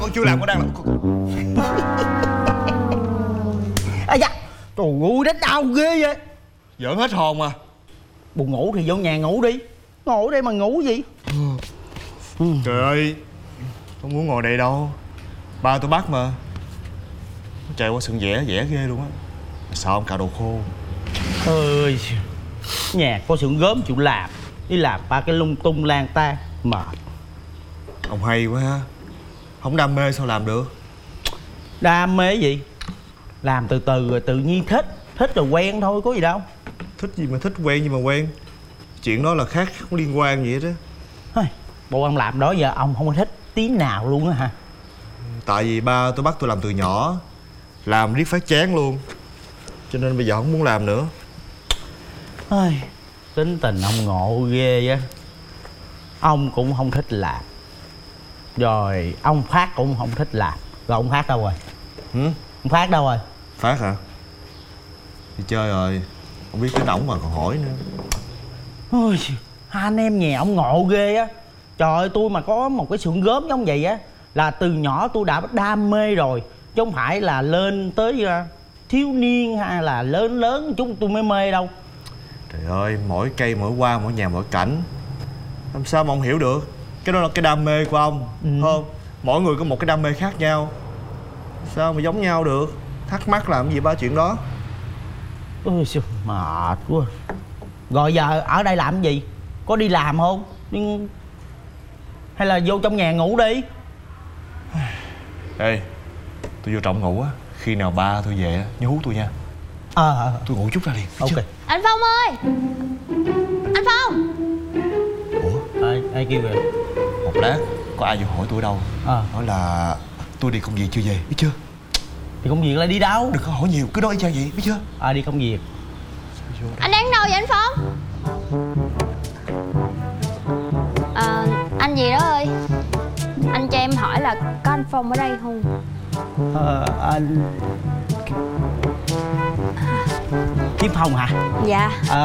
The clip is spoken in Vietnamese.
Con chưa làm, con đang làm. À dạ. Trời ơi, đánh đau ghê vậy. Giỡn hết hồn mà. Buồn ngủ thì vô nhà ngủ đi. Ngồi ở đây mà ngủ gì. Trời ơi, không muốn ngồi đây đâu. Ba tôi bắt mà. Nó chạy qua sân vẽ ghê luôn á. Sợ ông cạo đầu khô. Ơi, nhà có xưởng gốm chịu làm. Đi làm ba cái lung tung lang tan mệt. Ông hay quá ha. Không đam mê sao làm được. Đam mê gì? Làm từ từ rồi tự nhiên thích. Thích rồi quen thôi, có gì đâu. Thích gì mà thích, quen gì mà quen. Chuyện đó là khác, không liên quan gì hết á. Bộ ông làm đó giờ ông không có thích tí nào luôn á hả? Tại vì ba tôi bắt tôi làm từ nhỏ. Làm riết phát chán luôn. Cho nên bây giờ không muốn làm nữa. Tính tình ông ngộ ghê á. Ông cũng không thích làm. Rồi ông Phát cũng không thích làm. Rồi ông Phát đâu rồi? Ông Phát đâu rồi? Phát hả? Đi chơi rồi. Không biết tới ổng mà còn hỏi nữa. Ôi, hai anh em nhà ông ngộ ghê á. Trời ơi, tôi mà có một cái xưởng gốm giống vậy á là từ nhỏ tôi đã đam mê rồi. Chứ không phải là lên tới thiếu niên hay là lớn lớn chút tôi mới mê đâu. Trời ơi, mỗi cây, mỗi hoa, mỗi nhà, mỗi cảnh. Làm sao mà ông hiểu được. Cái đó là cái đam mê của ông, không? Mỗi người có một cái đam mê khác nhau. Sao mà giống nhau được. Thắc mắc làm gì ba chuyện đó. Ôi trời, mệt quá. Rồi giờ ở đây làm cái gì? Có đi làm không? Hay là vô trong nhà ngủ đi? Ê, tôi vô trọng ngủ á. Khi nào ba tôi về á, nhớ hú tôi nha. Tôi ngủ chút ra liền. Ok. Chứ. Anh Phong ơi! Anh Phong! Ủa? Ai kêu vậy? Một lát, có ai vô hỏi tôi đâu. Nói là tôi đi công việc chưa về, biết chưa? Thì công việc là đi đâu? Đừng có hỏi nhiều, cứ nói y chang vậy, biết chưa? Đi công việc. Anh đang đâu vậy anh Phong? Anh gì đó ơi, anh cho em hỏi là có anh Phong ở đây không? Anh Kiếm Phong hả? Dạ.